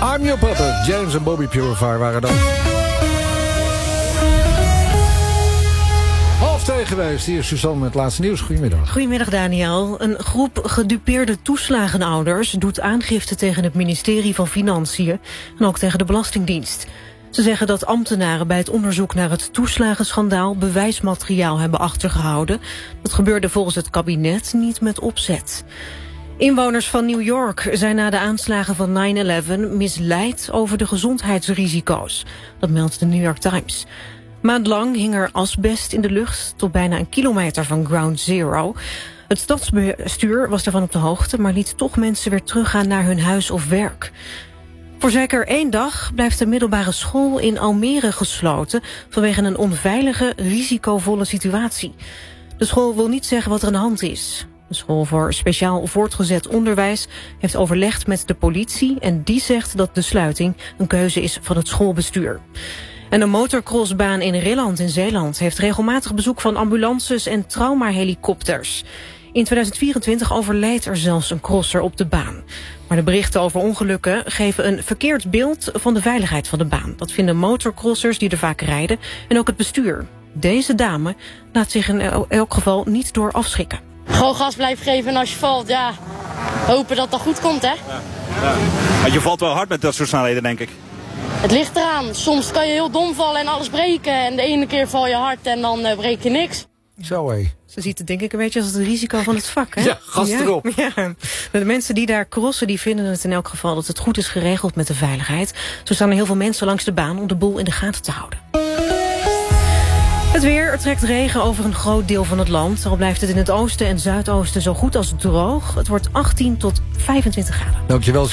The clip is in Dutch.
I'm Your Puppet. James en Bobby Purifier waren dan. Geweest. Hier is Suzanne met het laatste nieuws. Goedemiddag. Goedemiddag, Daniel. Een groep gedupeerde toeslagenouders doet aangifte tegen het ministerie van Financiën en ook tegen de Belastingdienst. Ze zeggen dat ambtenaren bij het onderzoek naar het toeslagenschandaal bewijsmateriaal hebben achtergehouden. Dat gebeurde volgens het kabinet niet met opzet. Inwoners van New York zijn na de aanslagen van 9/11 misleid over de gezondheidsrisico's. Dat meldt de New York Times. Maandlang hing er asbest in de lucht tot bijna 1 kilometer van Ground Zero. Het stadsbestuur was daarvan op de hoogte, maar liet toch mensen weer teruggaan naar hun huis of werk. Voor zeker 1 dag blijft de middelbare school in Almere gesloten vanwege een onveilige, risicovolle situatie. De school wil niet zeggen wat er aan de hand is. De school voor speciaal voortgezet onderwijs heeft overlegd met de politie en die zegt dat de sluiting een keuze is van het schoolbestuur. En een motorcrossbaan in Rilland in Zeeland heeft regelmatig bezoek van ambulances en traumahelikopters. In 2024 overleed er zelfs een crosser op de baan. Maar de berichten over ongelukken geven een verkeerd beeld van de veiligheid van de baan. Dat vinden motorcrossers die er vaak rijden en ook het bestuur. Deze dame laat zich in elk geval niet door afschrikken. Gewoon gas blijven geven en als je valt, ja, hopen dat dat goed komt, hè? Ja. Maar je valt wel hard met dat soort snelheden, denk ik. Het ligt eraan. Soms kan je heel dom vallen en alles breken. En de ene keer val je hard en dan breek je niks. Zo hé. Ze ziet het denk ik een beetje als het risico van het vak, hè? Ja, gas erop. Ja. De mensen die daar crossen, die vinden het in elk geval dat het goed is geregeld met de veiligheid. Zo staan er heel veel mensen langs de baan om de boel in de gaten te houden. Het weer, er trekt regen over een groot deel van het land. Al blijft het in het oosten en zuidoosten zo goed als droog. Het wordt 18 tot 25 graden. Dankjewel.